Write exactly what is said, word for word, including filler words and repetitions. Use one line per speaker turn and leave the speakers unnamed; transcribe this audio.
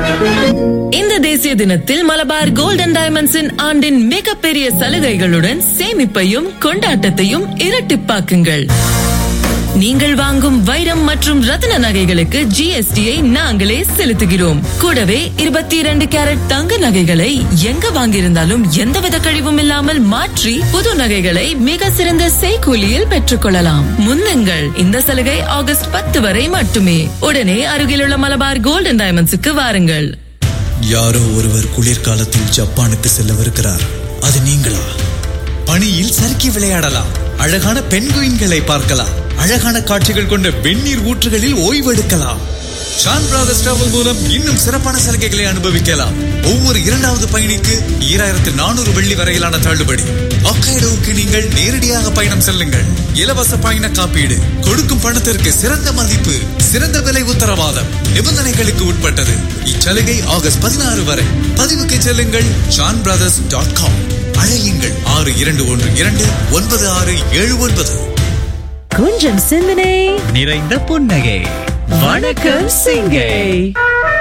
இந்த தேசிய தினத்தில் மலபார் கோல்டன் டைமண்ட்ஸின் ஆண்டின் மிகப்பெரிய சலுகைகளுடன் சேமிப்பையும் கொண்டாட்டத்தையும் இரட்டிப்பாக்குங்கள். நீங்கள் வாங்கும் வைரம் மற்றும் ரத்தின நகைகளுக்கு ஜிஎஸ்டியை நாங்களே செலுத்துகிறோம். கூடவே இருபத்தி இரண்டு கேரட் தங்க நகைகளை எங்க வாங்கியிருந்தாலும் எந்தவித கழிவும் இல்லாமல் மாற்றி புது நகைகளை மிக சிறந்த செய்கூலியில் பெற்றுக் கொள்ளலாம். முன்னுங்கள், இந்த சலுகை ஆகஸ்ட் பத்து வரை மட்டுமே. உடனே அருகிலுள்ள மலபார் கோல்டன் டைமண்ட்ஸுக்கு வாருங்கள்.
யாரோ ஒருவர் குளிர்காலத்தில் ஜப்பானுக்கு செல்லவிருக்கிறார். அது நீங்களா? பனியில் சறுக்கி விளையாடலாம், அழகான பெண்குயின்களை பார்க்கலாம், அழகான காட்சிகள் கொண்ட வெந்நீர் ஊற்றுகளில் ஓய்வெடுக்கலாம். ஷான் பிரதர்ஸ் டிராவல் மூலம் இன்னும் சிறப்பான சலுகைகளை அனுபவிக்கலாம். ஒவ்வொரு இரண்டாவது பயணிக்கு ஈராயிரத்து நானூறு வெள்ளி வரையிலான தள்ளுபடி. ஹொக்காய்டோவுக்கு நீங்கள் நேரடியாக பயணம் செல்லுங்கள். இலவச பயண காப்பீடு, கொடுக்கும் பணத்திற்கு சிறந்த மதிப்பு, சிறந்த விலை உத்தரவாதம். நிபந்தனைகளுக்கு உட்பட்டது. இச்சலுகை ஆகஸ்ட் பதினாறு வரை. பதிவுக்கு செல்லுங்கள் ஷான் பிரதர்ஸ் டாட் காம். அழையுங்கள் ஆறு இரண்டு ஒன்று இரண்டு ஒன்பது ஆறு ஏழு ஒன்பது.
கொஞ்சம் சிந்தனை
நிறைந்த புன்னகை. வணக்கம் சிங்கை.